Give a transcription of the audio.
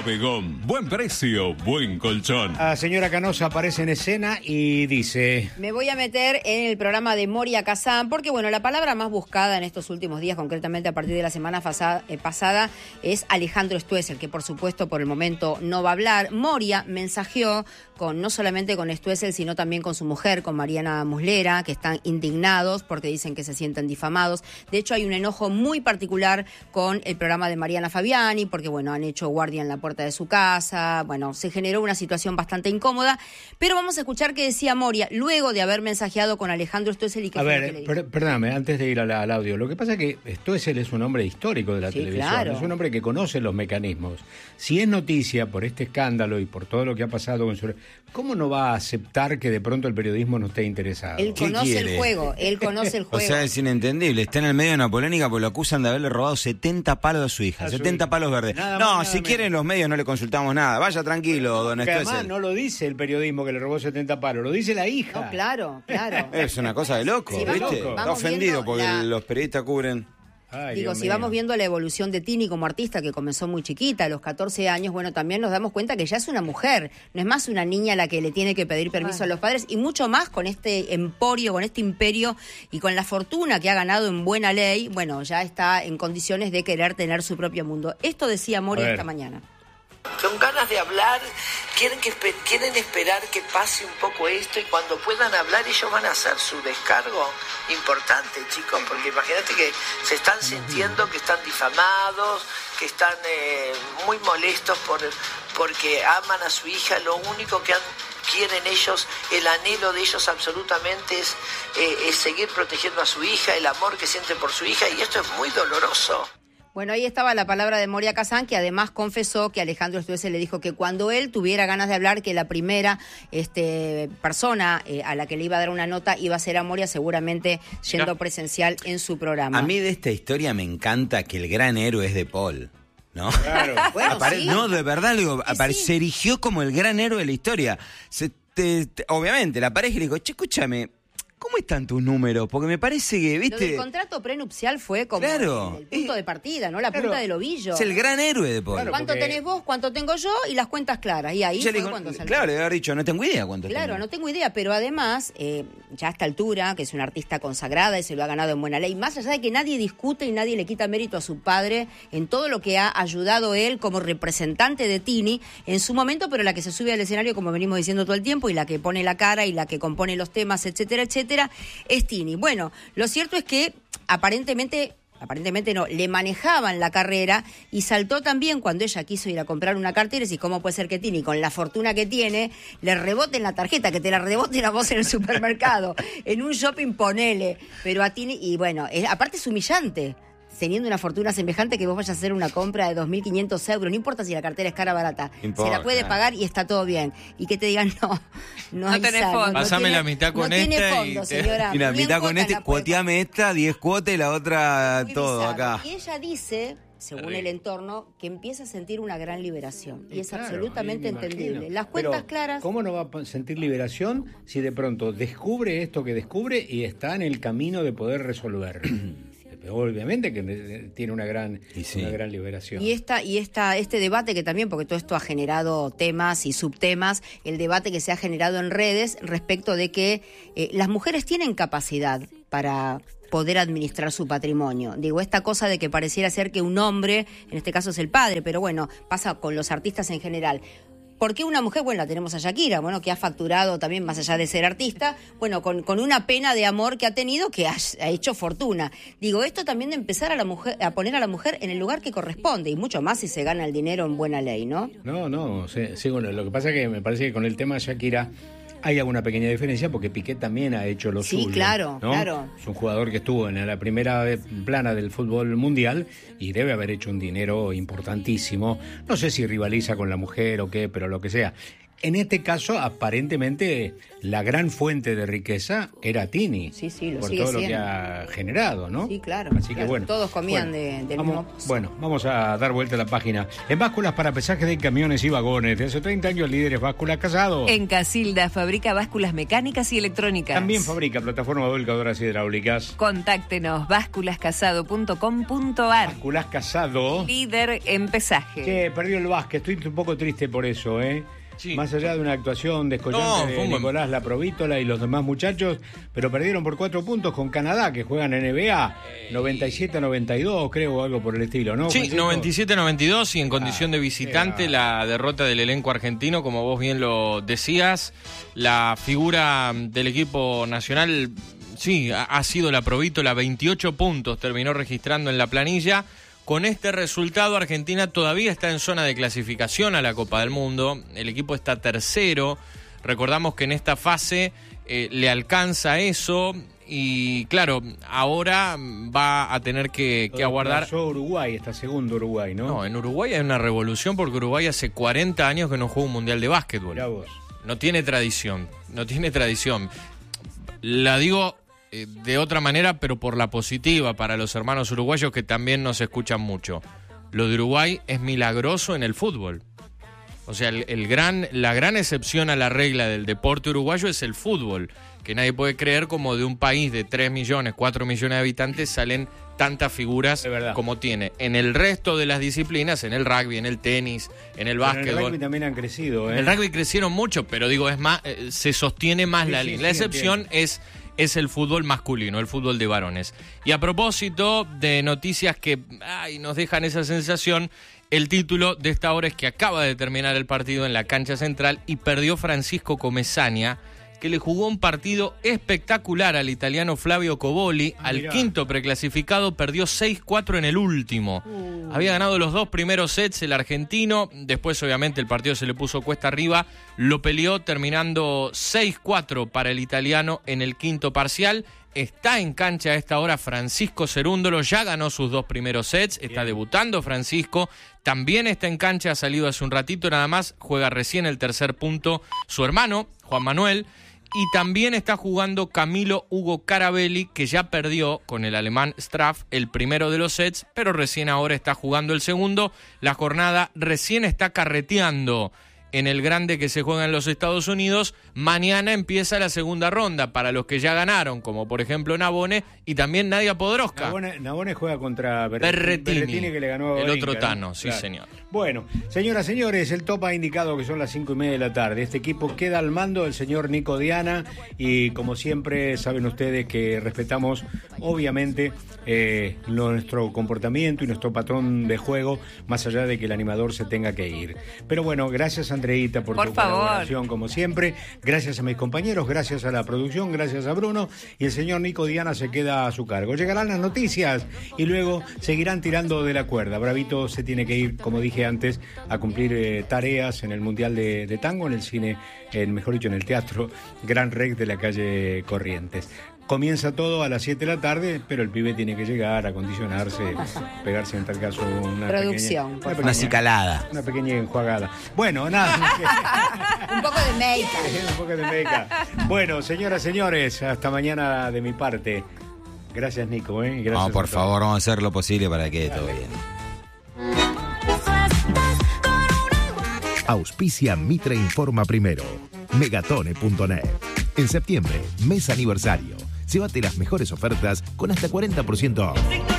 Bodegón. Buen precio, buen colchón. La señora Canosa aparece en escena y dice... Me voy a meter en el programa de Moria Kazan, porque bueno, la palabra más buscada en estos últimos días, concretamente a partir de la semana pasada, es Alejandro Stoessel, que por supuesto por el momento no va a hablar. Moria mensajeó no solamente con Stoessel, sino también con su mujer, con Mariana Muslera, que están indignados porque dicen que se sienten difamados. De hecho, hay un enojo muy particular con el programa de Mariana Fabiani, porque bueno, han hecho guardia en la puerta de su casa. Bueno, se generó una situación bastante incómoda, pero vamos a escuchar qué decía Moria luego de haber mensajeado con Alejandro Stoessel y qué fue lo que le dijo. Perdóname, antes de ir al audio, lo que pasa es que Stoessel es un hombre histórico de la televisión, claro. Es un hombre que conoce los mecanismos. Si es noticia por este escándalo y por todo lo que ha pasado con su... ¿Cómo no va a aceptar que de pronto el periodismo no esté interesado? Él conoce el juego, O sea, es inentendible. Está en el medio de una polémica porque lo acusan de haberle robado 70 palos a su hija. 70 palos verdes. Si quieren los medios no le consultamos nada. Vaya tranquilo, don Stoessel. Además no lo dice el periodismo que le robó 70 palos, lo dice la hija. No, claro. Es una cosa de loco, sí, ¿viste? Está ofendido porque los periodistas cubren... Si vamos viendo la evolución de Tini como artista, que comenzó muy chiquita, a los 14 años, bueno, también nos damos cuenta que ya es una mujer, no es más una niña la que le tiene que pedir permiso a los padres, y mucho más con este emporio, con este imperio y con la fortuna que ha ganado en buena ley, bueno, ya está en condiciones de querer tener su propio mundo. Esto decía Moria esta mañana. Con ganas de hablar, quieren esperar que pase un poco esto y cuando puedan hablar ellos van a hacer su descargo importante, chicos, porque imagínate que se están sintiendo que están difamados, que están muy molestos porque aman a su hija. Lo único que quieren ellos, el anhelo de ellos absolutamente es seguir protegiendo a su hija, el amor que sienten por su hija, y esto es muy doloroso. Bueno, ahí estaba la palabra de Moria Kazan, que además confesó que Alejandro Stoessel le dijo que cuando él tuviera ganas de hablar, que la primera persona a la que le iba a dar una nota iba a ser a Moria, seguramente yendo presencial en su programa. A mí de esta historia me encanta que el gran héroe es de Paul, ¿no? Claro. Bueno, sí. No, de verdad, digo, se erigió como el gran héroe de la historia. Obviamente, la pareja le dijo, che, escúchame, ¿cómo están tus números? Porque me parece que, ¿viste? Lo del contrato prenupcial fue como el punto de partida, ¿no? La punta del ovillo. Es el gran héroe de Paul. Claro, ¿Cuánto tenés vos? ¿Cuánto tengo yo? Y las cuentas claras. Y ahí fue cuando salió. Claro, le había dicho, no tengo idea cuánto Claro, tengo. no tengo idea, pero además, ya a esta altura, que es una artista consagrada y se lo ha ganado en buena ley, más allá de que nadie discute y nadie le quita mérito a su padre en todo lo que ha ayudado él como representante de Tini en su momento, pero la que se sube al escenario, como venimos diciendo todo el tiempo, y la que pone la cara y la que compone los temas, etcétera, etcétera, es Tini. Bueno, lo cierto es que aparentemente no, le manejaban la carrera y saltó también cuando ella quiso ir a comprar una cartera y decís, ¿cómo puede ser que Tini, con la fortuna que tiene, le reboten la tarjeta, que te la reboten a vos en el supermercado, en un shopping, ponele, pero a Tini, y bueno, aparte es humillante, teniendo una fortuna semejante que vos vayas a hacer una compra de 2.500 euros, no importa si la cartera es cara o barata, se la puede pagar y está todo bien. Y que te digan, no hay tenés saldo, fondo. Pasame la mitad con tiene esta fondo, señora. Y la mitad con cuoteame esta, 10 cuotas y la otra todo bizarro. acá. Y ella dice, según el entorno, que empieza a sentir una gran liberación. Y es absolutamente entendible. Las cuentas claras... ¿Cómo no va a sentir liberación si de pronto descubre esto que descubre y está en el camino de poder resolver? Obviamente que tiene una gran liberación. Y este debate que también, porque todo esto ha generado temas y subtemas, el debate que se ha generado en redes respecto de que las mujeres tienen capacidad para poder administrar su patrimonio. Digo, esta cosa de que pareciera ser que un hombre, en este caso es el padre, pero bueno, pasa con los artistas en general. ¿Por qué una mujer? Bueno, la tenemos a Shakira, bueno, que ha facturado también, más allá de ser artista, bueno, con una pena de amor que ha tenido, que ha hecho fortuna. Digo, esto también de empezar a poner a la mujer en el lugar que corresponde, y mucho más si se gana el dinero en buena ley, ¿no? No, sí, bueno, lo que pasa es que me parece que con el tema de Shakira hay alguna pequeña diferencia porque Piqué también ha hecho lo suyo. Sí, claro, ¿no? claro. Es un jugador que estuvo en la primera plana del fútbol mundial y debe haber hecho un dinero importantísimo. No sé si rivaliza con la mujer o qué, pero lo que sea. En este caso, aparentemente, la gran fuente de riqueza era Tini. Sí, lo por sigue todo siendo. Lo que ha generado, ¿no? Sí, claro. Así que bueno. Todos comían del mismo. Bueno, vamos a dar vuelta a la página. En básculas para pesaje de camiones y vagones, de hace 30 años, líderes Básculas Casado. En Casilda fabrica básculas mecánicas y electrónicas. También fabrica plataformas volcadoras hidráulicas. Contáctenos, básculascasado.com.ar. Básculas Casado. Líder en pesaje. Che, perdió el básquet, estoy un poco triste por eso, ¿eh? Sí. Más allá de una actuación descollante de Nicolás Laprovítola y los demás muchachos, pero perdieron por 4 puntos con Canadá, que juegan en NBA, 97-92, creo, o algo por el estilo, ¿no? Sí, 97-92 y en condición de visitante la derrota del elenco argentino, como vos bien lo decías. La figura del equipo nacional, sí, ha sido Laprovítola, 28 puntos terminó registrando en la planilla. Con este resultado, Argentina todavía está en zona de clasificación a la Copa del Mundo. El equipo está tercero. Recordamos que en esta fase le alcanza eso. Y claro, ahora va a tener que aguardar. Uruguay, está segundo Uruguay, ¿no? No, en Uruguay hay una revolución porque Uruguay hace 40 años que no juega un mundial de básquetbol. Mirá vos. No tiene tradición. La digo de otra manera, pero por la positiva para los hermanos uruguayos que también nos escuchan mucho. Lo de Uruguay es milagroso en el fútbol. O sea, la gran excepción a la regla del deporte uruguayo es el fútbol, que nadie puede creer como de un país de 3 millones, 4 millones de habitantes salen tantas figuras como tiene. En el resto de las disciplinas, en el rugby, en el tenis, en el básquetbol. En el rugby también han crecido, ¿eh? En el rugby crecieron mucho, pero digo, es más, se sostiene más la línea. La excepción es el fútbol masculino, el fútbol de varones. Y a propósito de noticias que nos dejan esa sensación, el título de esta hora es que acaba de terminar el partido en la cancha central y perdió Francisco Comesaña, que le jugó un partido espectacular al italiano Flavio Coboli. Al quinto preclasificado perdió 6-4 en el último. Había ganado los 2 primeros sets el argentino, después obviamente el partido se le puso cuesta arriba, lo peleó terminando 6-4 para el italiano en el quinto parcial. Está en cancha a esta hora Francisco Cerúndolo, ya ganó sus 2 primeros sets, está debutando Francisco, también está en cancha, ha salido hace un ratito nada más, juega recién el tercer punto su hermano, Juan Manuel, y también está jugando Camilo Hugo Carabelli, que ya perdió con el alemán Straff el primero de los sets, pero recién ahora está jugando el segundo. La jornada recién está carreteando en el grande que se juega en los Estados Unidos. Mañana empieza la segunda ronda para los que ya ganaron, como por ejemplo Nabone y también Nadia Podoroska. Nabone juega contra Berrettini, que le ganó a el Olinka, otro Tano, ¿no? sí, Claro. señor. Bueno, señoras, señores, el top ha indicado que son las 5:30 de la tarde. Este equipo queda al mando del señor Nico Diana y como siempre saben ustedes que respetamos obviamente nuestro comportamiento y nuestro patrón de juego, más allá de que el animador se tenga que ir. Pero bueno, gracias Andreita por tu colaboración como siempre, gracias a mis compañeros, gracias a la producción, gracias a Bruno, y el señor Nico Diana se queda a su cargo. Llegarán las noticias y luego seguirán tirando de la cuerda. Bravito se tiene que ir, como dije antes, a cumplir tareas en el Mundial de Tango, en el cine, mejor dicho, en el Teatro Gran Rex de la calle Corrientes. Comienza todo a las 7 de la tarde, pero el pibe tiene que llegar, acondicionarse, pegarse en tal caso producción. Una cicalada. Una pequeña enjuagada. Bueno, nada. Un poco de make-up. Un poco de make-up. Bueno, señoras, señores, hasta mañana de mi parte. Gracias, Nico. Gracias. No, por favor, vamos a hacer lo posible para que todo bien. Auspicia Mitre Informa Primero. Megatone.net. En septiembre, mes aniversario. Llévate las mejores ofertas con hasta 40% off.